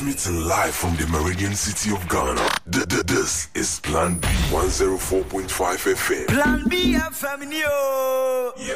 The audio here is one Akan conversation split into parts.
Transmitting live from the Meridian city of Ghana. This is Plan B 104.5 FM. Plan B FM yo.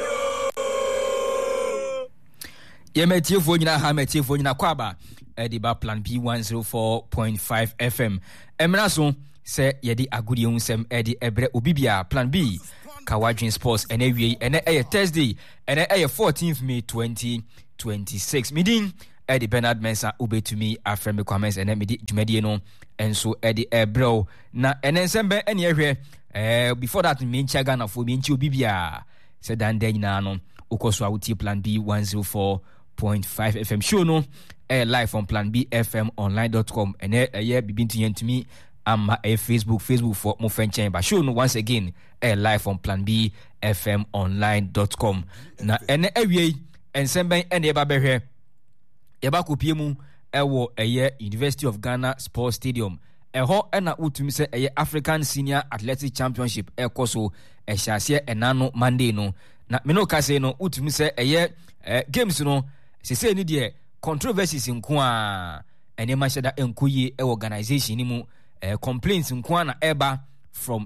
Yemetie nyina ha metie nyina kwaba ediba Plan B 104.5 FM. Emraso se yedi agudi unsem edi ebre obibia Plan B Kawadrin Sports ene Thursday ene 14th May 2026. Midin Eddie Bernard Mensah ubetumi afreme comments ene midi dwumadi no enso Eddie Ebro na ene nsembe ene ehwe before that me ncha Ghana fo me nchi obibia se dan den nyina no ukoso awuti Plan B 104.5 FM show no live on planbfmonline.com ene bibintu yentumi ama Facebook for mo fenchen ba show no once again live on planbfmonline.com na ene awie ensemben ene ba behwe yeba kopie mu ewo University of Ghana Sports Stadium eho na utumi se African Senior Athletic Championship ekoso ehyasie enano Monday no na me no ka say no utumi se games no sese ni de controversies nko a ene ma sheda enkoye organization ni mu complaints nko na eba from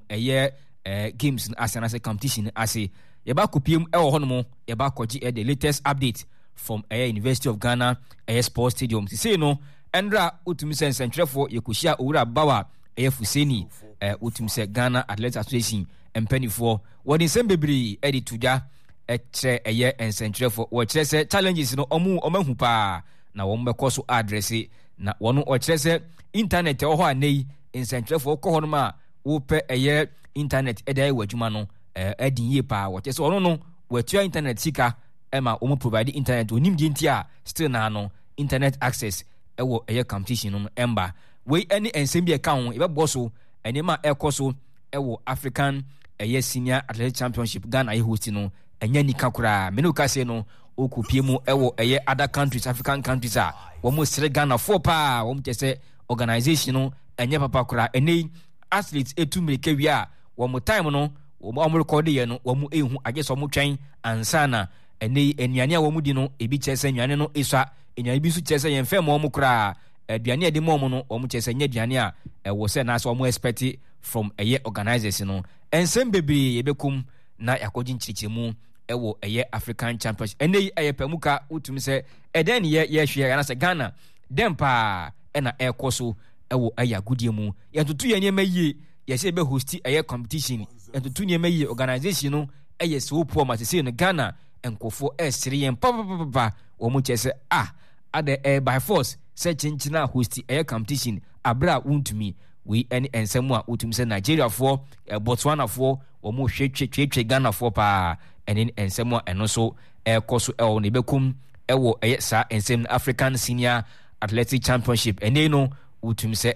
games asana se competition ase yeba kopie mu ewo hono yeba koji the latest update from University of Ghana Sports Stadium. Say no, Andra utumise sentrefo yekoshia owura bawa Fuseni utumise Ghana Athletic Association empenifo wodi sembebri edi tuja eche ensentrefo wo chere challenges no omahu pa na wo mbekoso address na wono o chere internet ho anei ensentrefo ko hono ma wo pe internet edai wadwuma no edin ye pa wo chere wono no watua internet sika ema omo provide internet onim di ntia still na no internet access ewo competition no emba we any ensembia account ebebo so enema ekoso ewo African Senior Athletic Championship Ghana host no enya nika kura me no ka say no okopie mu ewo other countries African countries a wo mo sere Ghana for pa wo mo tese organization no enye papa kura ene athletes etumreke wi a wo mo time no wo mo record ye no wo mo ehu ageso mo twen ansana ene enuane a wo mudi no ebi kyese enuane no eswa enuane bi su kyese yen fem mo kura aduane ade mo no wo mo kyese nya aduane a wo se na so wo mo expect from organizers no ensem bebre yebekum na yakoji nchirichemu ewo African Championship ene pamuka utumi se eden ye hwe ya na se Ghana dempa na ekoso ewo agudie mu yantutu ye ne mayi ye se be hosti competition yantutu ne mayi organization no so poor ma se no Ghana enkofo esrien papa wo mu chese ade by force se chinchina hosti competition abra untumi we any ensemu a utumi se Nigeria for Botswana for wo mu hwetwe Ghana for pa enen ensemu a eno so ekoso ewo ne bekum ewo sa ensem African Senior Athletic Championship ene no utumi se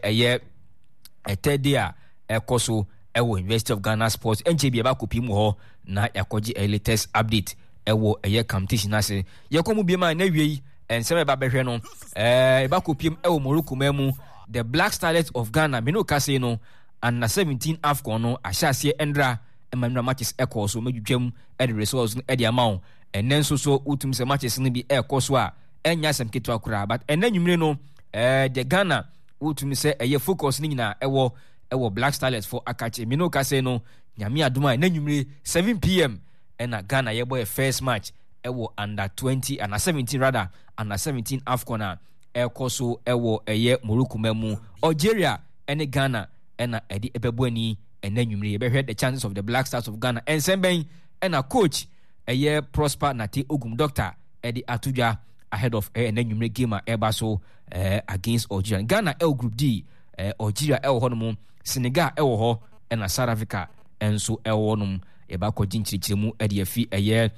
third day ekoso ewo University of Ghana Sports NJB ba kopi mu ho na yakoji latest update ewo competition ase yekomu biema na wiei enseme ba behwe no ba kopiem ewo Morocco memu the Black Starlets of Ghana me no ka say no and na 17 AFCON no ahyase endra emamra matches ekoso medwudwam the results no the amount and then so utum se matches no bi ekoso a enya sem keto akura but enanwumre no the Ghana utum se focus ni nyina ewo Black Starlets for akache me no ka say no nyame adoma enanwumre 7 p.m. and Ghana yebo first match ewo under 20 and 17 rather under 17 AFCON ekoso ewo Morocco memu Algeria and Ghana and edi ebebwani enanwumre yebehwe the chances of the Black Stars of Ghana and semben and a coach Prosper Nate Ogum Doctor edi atuja ahead of enanwumre game ebaso against Algeria. Ghana Group D Algeria honom Senegal ho and South Africa enso honom eba ko jinchirichiremu edi afi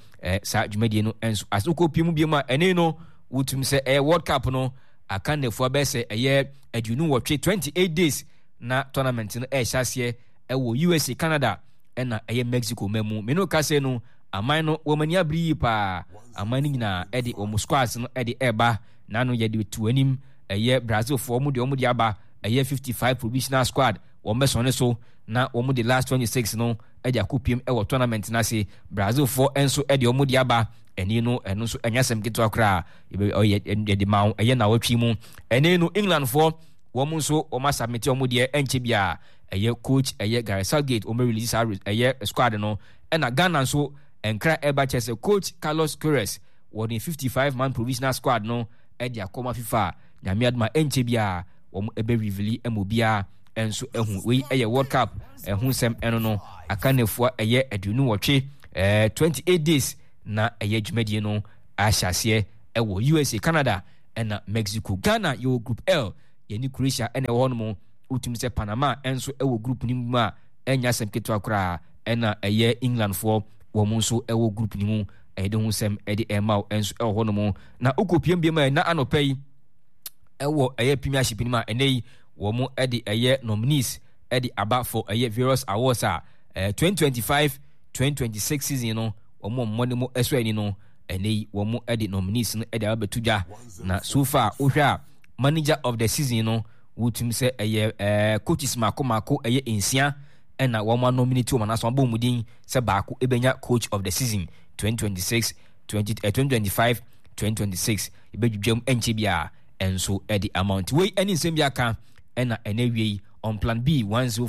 sa dwumadi no enso asoko piemu biema ene no wutum se World Cup no akanefo abese adunu wo 28 days na tournament no hyase USA Canada na Mexico memu me no ka se no aman no womani abri pa aman nyina edi omusquads no edi eba na no ye de tuanim Brazil for mu de aba 55 provisional squad wo mesone so na wo mu the last 26 no edi akopiem tournament na se Brazil for enso edi omu de aba eni no eno so anyasem keto akra ye de ma eye na watwi mu eni no England for womu so o ma submit omo de enche bia eye coach eye Gareth Southgate o ma release eye squad no na Ghana so enkra eba chese coach Carlos Queiroz won 55 man provisional squad no e dia koma FIFA nyame adma enche bia womu ebe reveal emobia enso ehu we eye World Cup ehu sem eno no akanefo eye adunu wotwe 28 days na eye dwumadie no ahyase ewo USA, Canada and Mexico. Ghana yo group L yeni Croatia ene wo no utum se Panama enso ewo group ni mu a enya sem keto akra ena eye England for wo mu so ewo group ni mu ede hu sem ede ema enso ewo no na ukopiem bia na anopai ewo eye premiership ni ma enei wo mu ede eye nominees ede aba for eye various awards 2025-2026 season no omo mmone mo eso ani no enei wo mu ede nominees no ede abetuja na so far ohwa manager of the season no wotum se eye coaches mako eye ensia na wo ma nominate wo na so abomudin se baako ebenya coach of the season 2025-2026 ibedwudwam enche bia enso ede amount we any nsem bia ka na enewie on plan B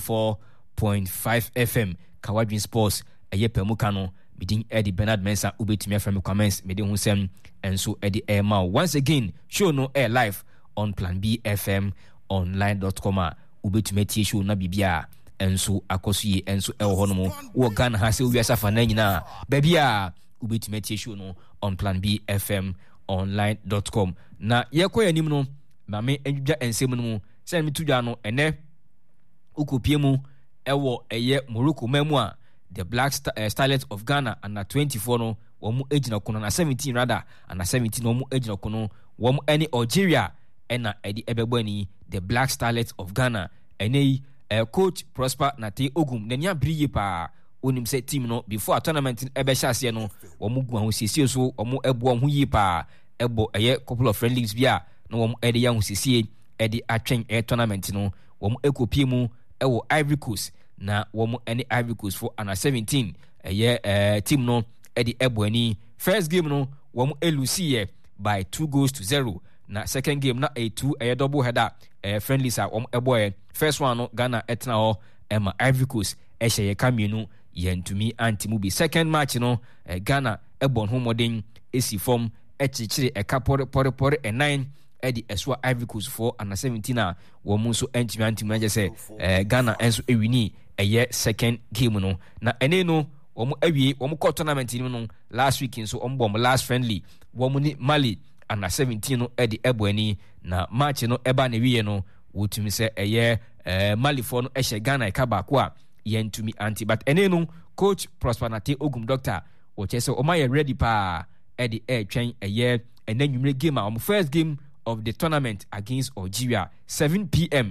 104.5 FM Kawadwin Sports eye pemuka no midin Eddie Bernard Mensah ubetumi from comments mede hu sem enso Eddie Emma once again show no air live on plan B FM online.com ubetumi tie show na bibia enso akosuye enso honomo wo Ghana ha se wiasa fa na nyina babia ubetumi tie show no on plan B FM online.com na yekoya nim no mame enjudwa ensem no mu se mi tudwa no ene ukopie mu ewo eye Morocco mamu a the Black Starlets of Ghana under 24 no womu ejina kono na 17 rather under 17 womu ejina kono womu any Algeria ena edi ebebani the Black Starlets of Ghana ene coach Prosper Nate Ogum nenia briye pa onim se team no before a tournament ebe hyase no womu gu ho siesie so womu ebo ho yi pa ebo eye couple of friendlies bia no womu ede ya ho siesie ede atwen tournament no womu ekopie mu ewo Ivory Coast na womu any Ivory Coast for under 17 team no edi ebwani first game no womu elusi by 2-0 na second game na a double header friendly sa womu eboy first one no Ghana etna ho ema Ivory Coast ehye kamienu yentumi antimu bi second match no Ghana ebon ho modern esi form echichire ekapore 9 edi eswa Ivory Coast for under 17 a womu so entimi antimu na say Ghana enso ewini second game no na ene no womu awie womu ko tournament ni no last week so ombom last friendly womu ni Mali under 17 no edi ebwani na match no eba na wie no wotumi se Mali for no ehye Ghana ekaba ko a yentumi anti but ene no coach Prosper Nate Ogum doctor o chese o my ready pa edi twen enanwumre game a first game of the tournament against Algeria 7 p.m.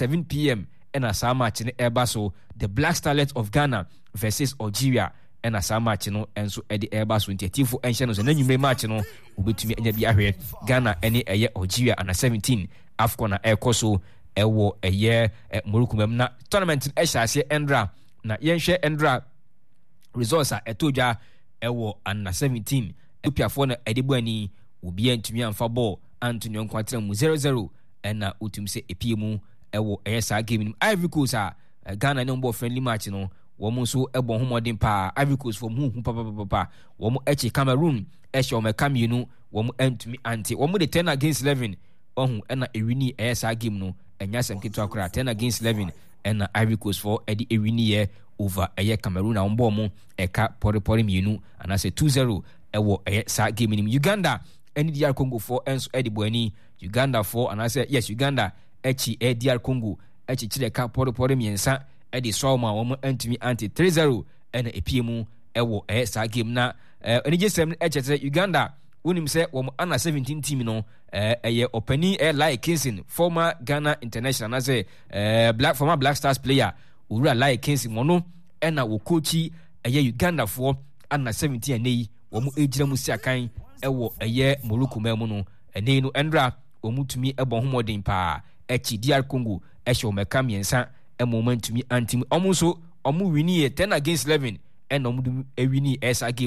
and as match in eba so the Black Starlets of Ghana versus Algeria and as match no enso edi eba so ntiatifo enhye no so nanwumre match no obetumi anya bi ahwe Ghana ene Algeria under 17 AFCON na ekoso ewo Morocco mem na tournament ehyaase endra na yenhwe endra results a etodwa ewo under 17 Ethiopia na edebani obi antumi amfa ball Antonio Nkwatira mu 0-0 na utum se epiemu ewo sa game ni Ivory Coast a Ghana ne mbo friendly match no wo mu so ebo homodin pa Ivory Coast for mu papa wo mu echi Cameroon ehye o mekamienu wo mu antumi anti wo mu de 10 against 11 ohun na ewini sa game no enya sem keto akora 10 against 11 na Ivory Coast for edi ewini over Cameroon na mbo mu eka pore mienu anase 2-0 ewo sa game ni Uganda any DR Congo for enso edibwani Uganda for and I say yes Uganda echi DR Congo echi chire ka pore miensa edi soma wo antimi anti 3-0 ena epiemu ewo sa game na any jesem echi Uganda unim se wo under 17 team no openi Lai Kingston former Ghana international na say former Black Stars player ura Lai Kingston mono ena wo coachi Uganda for under 17 nei wo mu ejira mu siakan ewo Morocco memu no ene no endra omutumi ebon homodin pa echi DR Congo ehye omeka miensa momentumi antim omuso omu wini 10 against 11 and omu ewini esa game no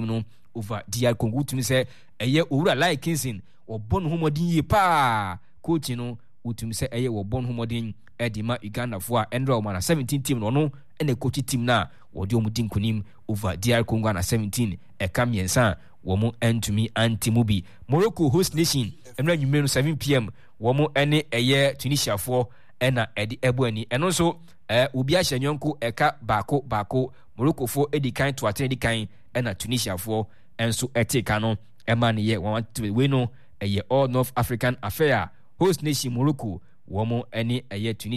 over DR Congo tumi say eye owura like Kingston obon homodin yi pa coach no utumi say eye obon homodin edima Uganda for Endra Omana 17 team no ene coach team na wodi omudin kunim over DR Congo na 17 ekam yensa womo entumi antimubi. Morocco host nation emra nwumere 7 pm womo ene eye Tunisia for ena edi ebuani eno so obi a hyenyonko eka bako Morocco for edikan to attend edikan ena Tunisia for enso etika no ema ne ye we no eye all North African affair host nation Morocco womo ene eye Tunisia